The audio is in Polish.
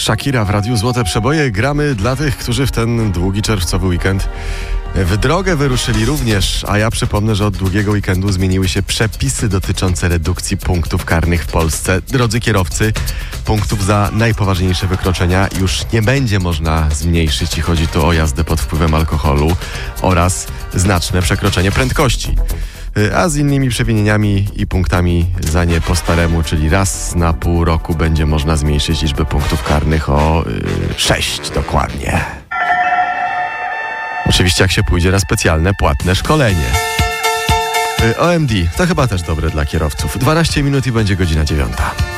Shakira w Radiu Złote Przeboje. Gramy dla tych, którzy w ten długi czerwcowy weekend w drogę wyruszyli również. A ja przypomnę, że od długiego weekendu zmieniły się przepisy dotyczące redukcji punktów karnych w Polsce. Drodzy kierowcy, punktów za najpoważniejsze wykroczenia już nie będzie można zmniejszyć i chodzi tu o jazdę pod wpływem alkoholu oraz znaczne przekroczenie prędkości. A z innymi przewinieniami i punktami za nie po staremu, czyli raz na pół roku będzie można zmniejszyć liczbę punktów karnych o 6 dokładnie. Oczywiście jak się pójdzie na specjalne, płatne szkolenie. OMD to chyba też dobre dla kierowców. 12 minut i będzie godzina 9.